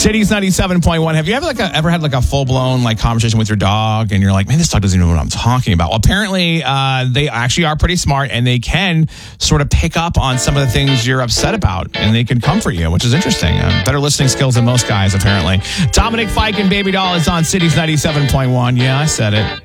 Cities 97.1. Have you ever had a full-blown conversation with your dog and you're like, man, this dog doesn't even know what I'm talking about? Well, apparently they actually are pretty smart and they can sort of pick up on some of the things you're upset about and they can comfort you, which is interesting. Better listening skills than most guys, apparently. Dominic Fike and Baby Doll is on Cities 97.1. Yeah, I said it.